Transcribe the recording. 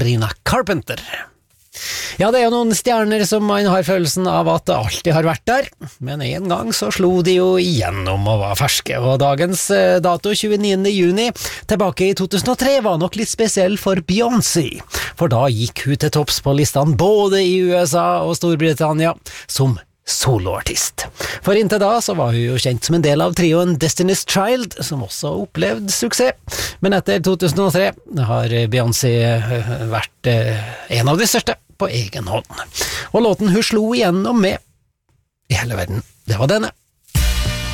Sabrina Carpenter. Ja, det jo noen stjerner som man har følelsen av at det alltid har vært der, men en gang så slo de jo igjennom og var ferske, og dagens dato 29. juni tilbake i 2003 var nok litt spesiell for Beyoncé, for da gikk hun til topps på listene både i USA og Storbritannia som soloartist. For inntil da så var hun jo kjent som en del av trioen Destiny's Child, som også opplevde suksess. Men etter 2003 har Beyoncé vært en av de største på egen hånd. Og låten hun slo igjennom med i hele verden, det var denne.